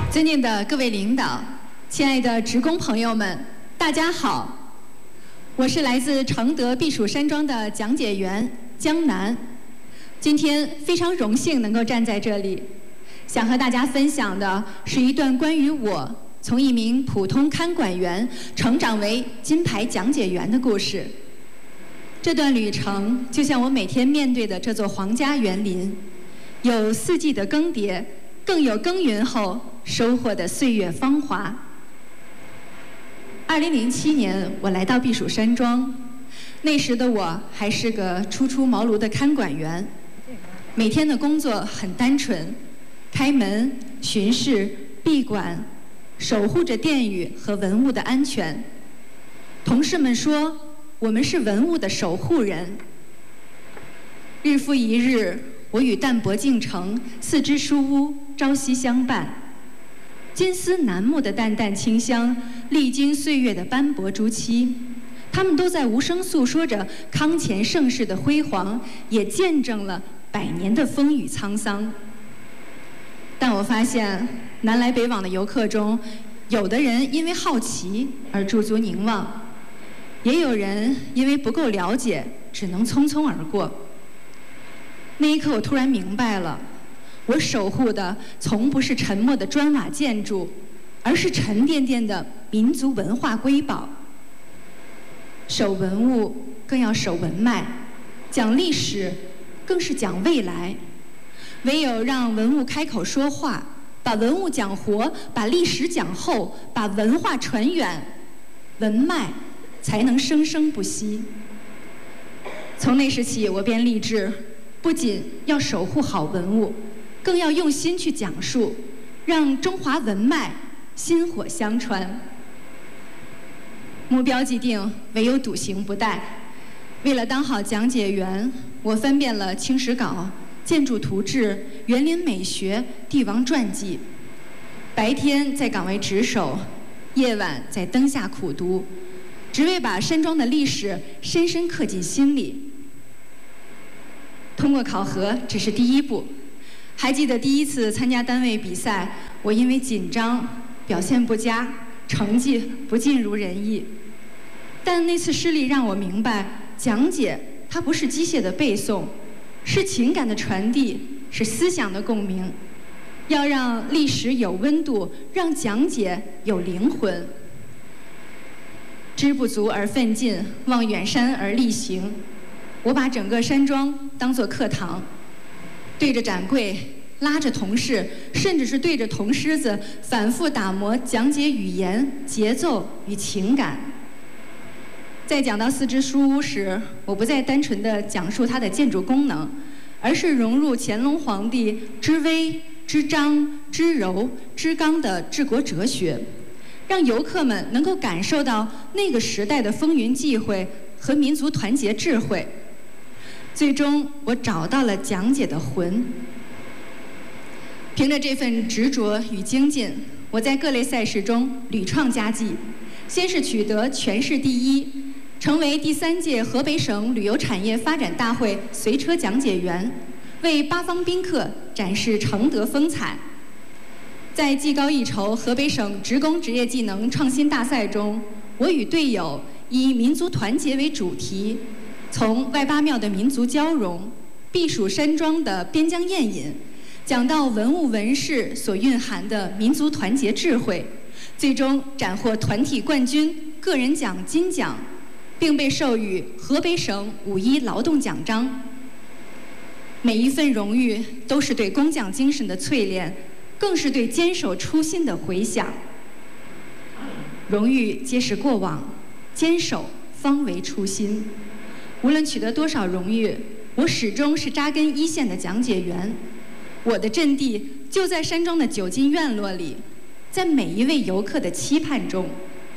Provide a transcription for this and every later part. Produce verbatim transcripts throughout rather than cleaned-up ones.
尊敬的各位领导，亲爱的职工朋友们，大家好！我是来自承德避暑山庄的讲解员江南，今天非常荣幸能够站在这里，想和大家分享的是一段关于我从一名普通看管员成长为金牌讲解员的故事。这段旅程就像我每天面对的这座皇家园林，有四季的更迭，更有耕耘后收获的岁月芳华。二零零七年，我来到避暑山庄，那时的我还是个初出茅庐的看管员，每天的工作很单纯，开门、巡视、闭馆，守护着殿宇和文物的安全。同事们说，我们是文物的守护人。日复一日，我与淡泊进城、四支书屋朝夕相伴，金丝楠木的淡淡清香，历经岁月的斑驳朱漆，他们都在无声诉说着康乾盛世的辉煌，也见证了百年的风雨沧桑。但我发现，南来北往的游客中，有的人因为好奇而驻足凝望，也有人因为不够了解，只能匆匆而过。那一刻，我突然明白了，我守护的从不是沉默的砖瓦建筑，而是沉甸甸的民族文化瑰宝。守文物更要守文脉，讲历史更是讲未来。唯有让文物开口说话，把文物讲活，把历史讲厚，把文化传远，文脉才能生生不息。从那时起，我便立志，不仅要守护好文物，更要用心去讲述，让中华文脉薪火相传。目标既定，唯有笃行不怠。为了当好讲解员，我翻遍了清史稿、建筑图志、园林美学、帝王传记。白天在岗位值守，夜晚在灯下苦读，只为把山庄的历史深深刻进心里。通过考核只是第一步，还记得第一次参加单位比赛，我因为紧张表现不佳，成绩不尽如人意。但那次失利让我明白，讲解它不是机械的背诵，是情感的传递，是思想的共鸣。要让历史有温度，让讲解有灵魂。知不足而奋进，望远山而力行。我把整个山庄当作课堂，对着展柜，拉着同事，甚至是对着铜狮子，反复打磨讲解语言、节奏与情感。在讲到四支书屋时，我不再单纯地讲述它的建筑功能，而是融入乾隆皇帝知微、知章、知柔、知刚的治国哲学，让游客们能够感受到那个时代的风云际会和民族团结智慧。最终，我找到了讲解的魂。凭着这份执着与精进，我在各类赛事中屡创佳绩，先是取得全市第一，成为第三届河北省旅游产业发展大会随车讲解员，为八方宾客展示承德风采。在技高一筹河北省职工职业技能创新大赛中，我与队友以民族团结为主题，从外八庙的民族交融、避暑山庄的边疆宴饮，讲到文物文饰所蕴含的民族团结智慧，最终斩获团体冠军、个人奖金奖，并被授予河北省五一劳动奖章。每一份荣誉都是对工匠精神的淬炼，更是对坚守初心的回响。荣誉皆是过往，坚守方为初心。无论取得多少荣誉，我始终是扎根一线的讲解员。我的阵地就在山庄的九进院落里，在每一位游客的期盼中。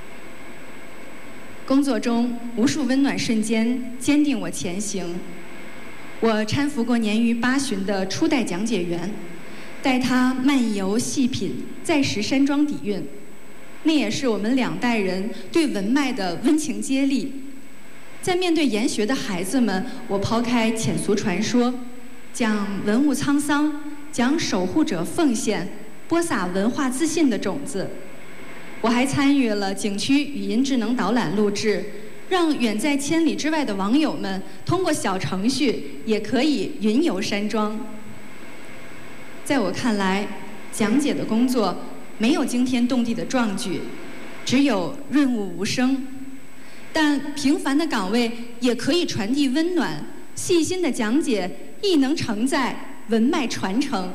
工作中无数温暖瞬间坚定我前行。我搀扶过年逾八旬的初代讲解员，带他漫游细品在石山庄底蕴，那也是我们两代人对文脉的温情接力。在面对研学的孩子们，我抛开浅俗传说，讲文物沧桑，讲守护者奉献， 播撒文化自信的种子。我还参与了景区语音智能导览录制，让远在千里之外的网友们通过小程序也可以云游山庄。在我看来，讲解的工作没有惊天动地的壮举，只有润物无声。但平凡的岗位也可以传递温暖，细心的讲解亦能承载文脉传承。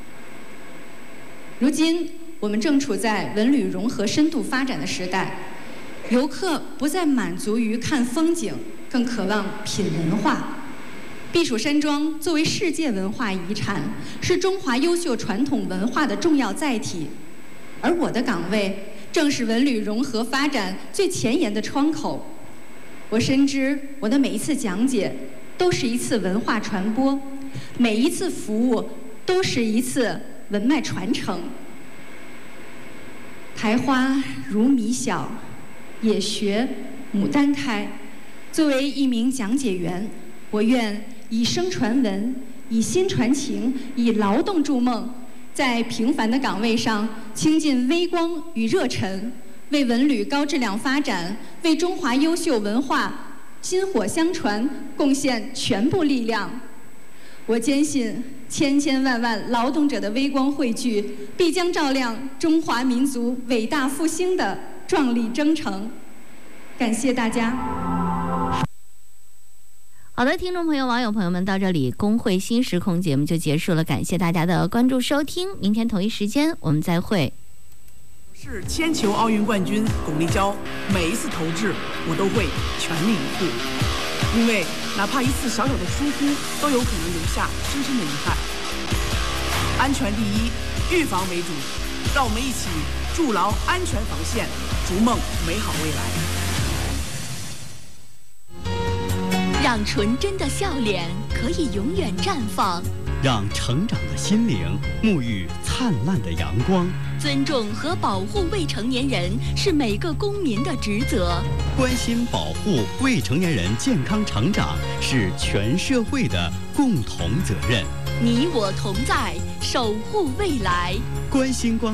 如今，我们正处在文旅融合深度发展的时代，游客不再满足于看风景，更渴望品文化。避暑山庄作为世界文化遗产，是中华优秀传统文化的重要载体，而我的岗位正是文旅融合发展最前沿的窗口。我深知，我的每一次讲解都是一次文化传播，每一次服务都是一次文脉传承。苔花如米小，也学牡丹开。作为一名讲解员，我愿以声传文，以心传情，以劳动筑梦，在平凡的岗位上倾尽微光与热忱，为文旅高质量发展，为中华优秀文化薪火相传贡献全部力量。我坚信，千千万万劳动者的微光汇聚，必将照亮中华民族伟大复兴的壮丽征程。感谢大家。 好的，听众朋友、网友朋友们，到这里工会新时空节目就结束了，感谢大家的关注收听，明天同一时间我们再会。 是铅球奥运冠军巩立姣，每一次投掷我都会全力以赴，因为哪怕一次小小的疏忽，都有可能留下深深的遗憾。安全第一，预防为主，让我们一起筑牢安全防线，逐梦美好未来。 让纯真的笑脸可以永远绽放， 让成长的心灵沐浴灿烂的阳光。 尊重和保护未成年人是每个公民的职责， 关心保护未成年人健康成长是全社会的共同责任。 你我同在，守护未来。 关心光